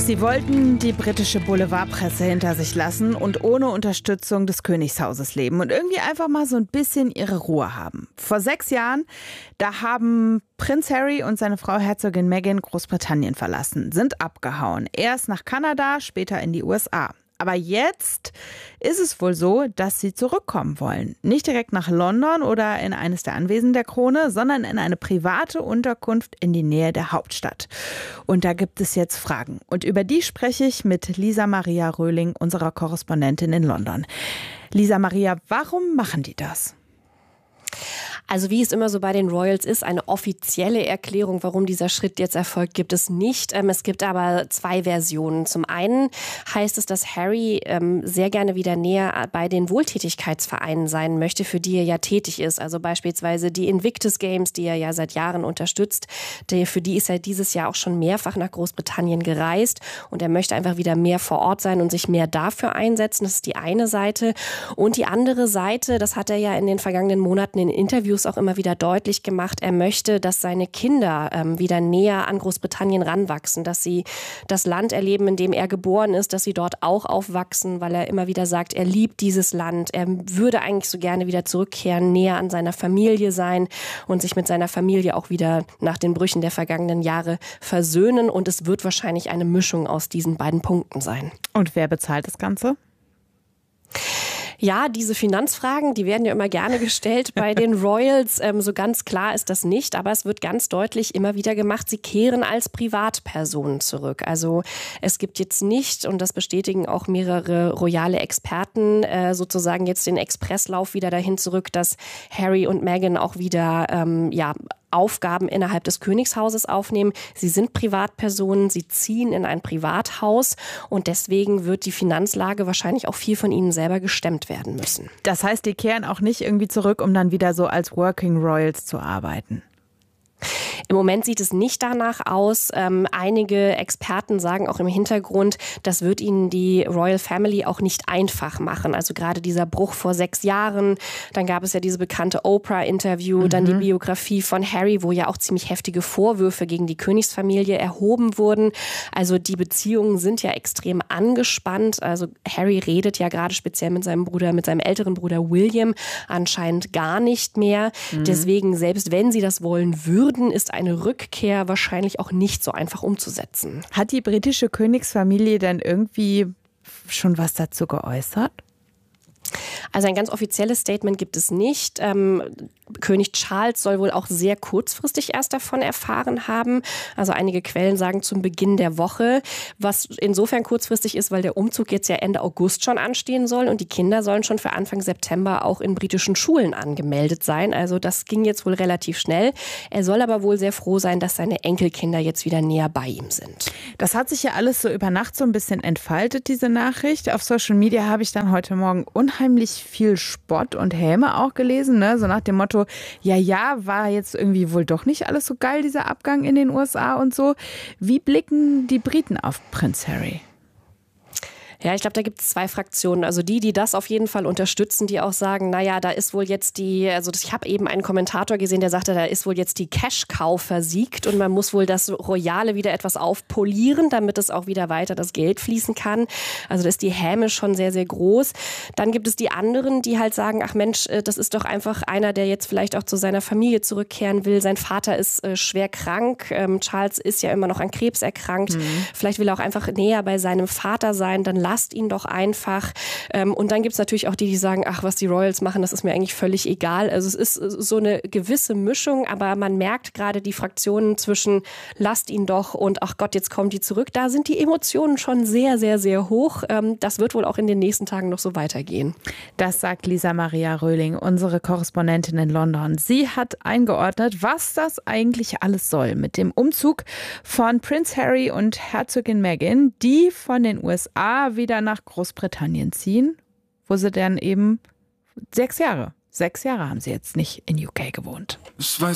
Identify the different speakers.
Speaker 1: Sie wollten die britische Boulevardpresse hinter sich lassen und ohne Unterstützung des Königshauses leben und irgendwie einfach mal so ein bisschen ihre Ruhe haben. Vor 6 Jahren, da haben Prinz Harry und seine Frau Herzogin Meghan Großbritannien verlassen, sind abgehauen. Erst nach Kanada, später in die USA. Aber jetzt ist es wohl so, dass sie zurückkommen wollen. Nicht direkt nach London oder in eines der Anwesen der Krone, sondern in eine private Unterkunft in die Nähe der Hauptstadt. Und da gibt es jetzt Fragen. Und über die spreche ich mit Lisa Maria Röhling, unserer Korrespondentin in London. Lisa Maria, warum machen die das?
Speaker 2: Also wie es immer so bei den Royals ist, eine offizielle Erklärung, warum dieser Schritt jetzt erfolgt, gibt es nicht. Es gibt aber 2 Versionen. Zum einen heißt es, dass Harry sehr gerne wieder näher bei den Wohltätigkeitsvereinen sein möchte, für die er ja tätig ist. Also beispielsweise die Invictus Games, die er ja seit Jahren unterstützt. Für die ist er dieses Jahr auch schon mehrfach nach Großbritannien gereist. Und er möchte einfach wieder mehr vor Ort sein und sich mehr dafür einsetzen. Das ist die eine Seite. Und die andere Seite, das hat er ja in den vergangenen Monaten in Interviews auch immer wieder deutlich gemacht, er möchte, dass seine Kinder wieder näher an Großbritannien ranwachsen, dass sie das Land erleben, in dem er geboren ist, dass sie dort auch aufwachsen, weil er immer wieder sagt, er liebt dieses Land, er würde eigentlich so gerne wieder zurückkehren, näher an seiner Familie sein und sich mit seiner Familie auch wieder nach den Brüchen der vergangenen Jahre versöhnen, und es wird wahrscheinlich eine Mischung aus diesen beiden Punkten sein.
Speaker 1: Und wer bezahlt das Ganze?
Speaker 2: Ja, diese Finanzfragen, die werden ja immer gerne gestellt bei den Royals. So ganz klar ist das nicht, aber es wird ganz deutlich immer wieder gemacht, sie kehren als Privatpersonen zurück. Also es gibt jetzt nicht, und das bestätigen auch mehrere royale Experten, sozusagen jetzt den Expresslauf wieder dahin zurück, dass Harry und Meghan auch wieder Aufgaben innerhalb des Königshauses aufnehmen. Sie sind Privatpersonen, sie ziehen in ein Privathaus, und deswegen wird die Finanzlage wahrscheinlich auch viel von ihnen selber gestemmt werden müssen.
Speaker 1: Das heißt, die kehren auch nicht irgendwie zurück, um dann wieder so als Working Royals zu arbeiten?
Speaker 2: Im Moment sieht es nicht danach aus. Einige Experten sagen auch im Hintergrund, das wird ihnen die Royal Family auch nicht einfach machen. Also gerade dieser Bruch vor 6 Jahren, dann gab es ja diese bekannte Oprah-Interview, dann die Biografie von Harry, wo ja auch ziemlich heftige Vorwürfe gegen die Königsfamilie erhoben wurden. Also die Beziehungen sind ja extrem angespannt. Also Harry redet ja gerade speziell mit seinem älteren Bruder William anscheinend gar nicht mehr. Deswegen, selbst wenn sie das wollen würden, ist eine Rückkehr wahrscheinlich auch nicht so einfach umzusetzen.
Speaker 1: Hat die britische Königsfamilie denn irgendwie schon was dazu geäußert?
Speaker 2: Also ein ganz offizielles Statement gibt es nicht. König Charles soll wohl auch sehr kurzfristig erst davon erfahren haben. Also einige Quellen sagen zum Beginn der Woche, was insofern kurzfristig ist, weil der Umzug jetzt ja Ende August schon anstehen soll und die Kinder sollen schon für Anfang September auch in britischen Schulen angemeldet sein. Also das ging jetzt wohl relativ schnell. Er soll aber wohl sehr froh sein, dass seine Enkelkinder jetzt wieder näher bei ihm sind.
Speaker 1: Das hat sich ja alles so über Nacht so ein bisschen entfaltet, diese Nachricht. Auf Social Media habe ich dann heute Morgen unheimlich viel Spott und Häme auch gelesen, ne? So nach dem Motto, war jetzt irgendwie wohl doch nicht alles so geil, dieser Abgang in den USA und so. Wie blicken die Briten auf Prinz Harry?
Speaker 2: Ja, ich glaube, da gibt es 2 Fraktionen. Also die das auf jeden Fall unterstützen, die auch sagen, naja, da ist wohl jetzt ich habe eben einen Kommentator gesehen, der sagte, da ist wohl jetzt die Cash-Cow versiegt und man muss wohl das Royale wieder etwas aufpolieren, damit es auch wieder weiter das Geld fließen kann. Also da ist die Häme schon sehr, sehr groß. Dann gibt es die anderen, die halt sagen, ach Mensch, das ist doch einfach einer, der jetzt vielleicht auch zu seiner Familie zurückkehren will. Sein Vater ist schwer krank. Charles ist ja immer noch an Krebs erkrankt. Vielleicht will er auch einfach näher bei seinem Vater sein. Dann lasst ihn doch einfach. Und dann gibt es natürlich auch die sagen, ach, was die Royals machen, das ist mir eigentlich völlig egal. Also es ist so eine gewisse Mischung, aber man merkt gerade die Fraktionen zwischen lasst ihn doch und ach Gott, jetzt kommen die zurück. Da sind die Emotionen schon sehr, sehr, sehr hoch. Das wird wohl auch in den nächsten Tagen noch so weitergehen.
Speaker 1: Das sagt Lisa Maria Röhling, unsere Korrespondentin in London. Sie hat eingeordnet, was das eigentlich alles soll mit dem Umzug von Prinz Harry und Herzogin Meghan, die von den USA wieder nach Großbritannien ziehen, wo sie dann eben 6 Jahre haben sie jetzt nicht in UK gewohnt.